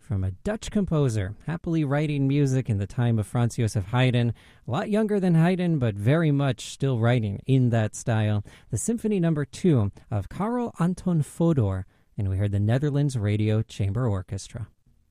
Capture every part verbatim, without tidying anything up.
from a Dutch composer, happily writing music in the time of Franz Joseph Haydn, a lot younger than Haydn, but very much still writing in that style. The Symphony Number Two of Karel Anton Fodor, and we heard the Netherlands Radio Chamber Orchestra.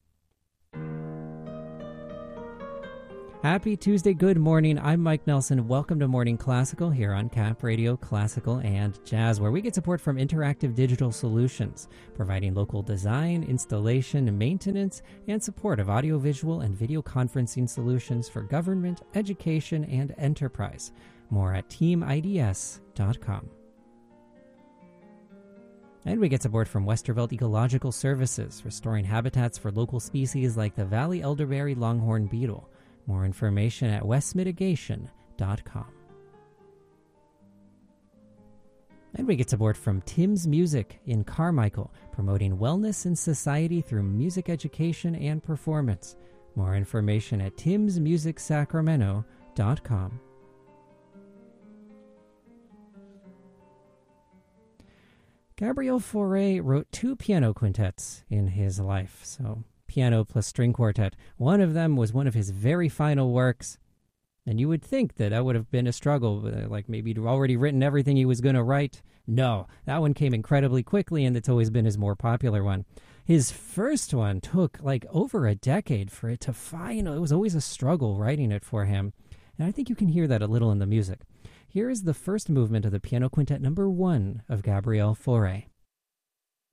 Happy Tuesday, good morning. I'm Mike Nelson. Welcome to Morning Classical here on Cap Radio Classical and Jazz, where we get support from Interactive Digital Solutions, providing local design, installation, maintenance, and support of audiovisual and video conferencing solutions for government, education, and enterprise. More at team I D S dot com. And we get support from Westerveld Ecological Services, restoring habitats for local species like the Valley elderberry longhorn beetle. More information at west mitigation dot com. And we get support from Tim's Music in Carmichael, promoting wellness in society through music education and performance. More information at tims music sacramento dot com. Gabriel Fauré wrote two piano quintets in his life, so piano plus string quartet. One of them was one of his very final works, and you would think that that would have been a struggle, like maybe he'd already written everything he was going to write. No, that one came incredibly quickly, and it's always been his more popular one. His first one took like over a decade for it to final. It was always a struggle writing it for him, and I think you can hear that a little in the music. Here is the first movement of the Piano Quintet Number One of Gabriel Fauré.